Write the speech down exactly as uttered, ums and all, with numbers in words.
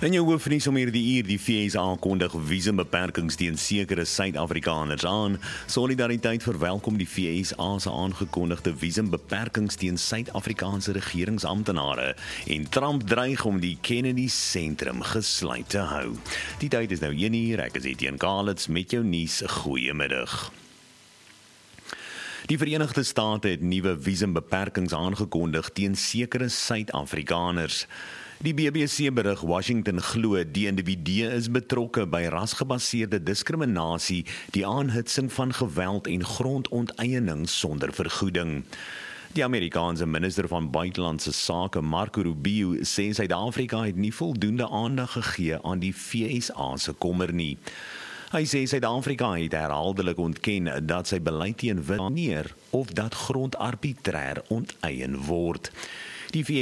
In jou hoofnuus om hierdie uur, die V S aankondig visumbeperkings teen sekere Suid-Afrikaners aan. Solidariteit verwelkom die V S se aangekondigde visumbeperkings teen Suid-Afrikaanse regeringsamptenare. En Trump dreig om die Kennedy Sentrum gesluit te hou. Die tyd is nou een uur, ek is Etienne Kalitz met jou nuus. Goeiemiddag. Die Verenigde State het nuwe visumbeperkings aangekondig teen sekere Suid-Afrikaners. Die B B C berig Washington glo die individue is betrokke by rasgebaseerde diskriminasie, die aanhitsing van geweld en grondonteiening sonder vergoeding. Die Amerikaanse minister van Buitelandse Sake, Marco Rubio, sê Suid-Afrika het nie voldoende aandag gegee aan die V S se kommer nie. Hy sê Suid-Afrika het herhaaldelik ontken dat sy beleid teen wit neer of dat grond arbitrêr onteien word. Die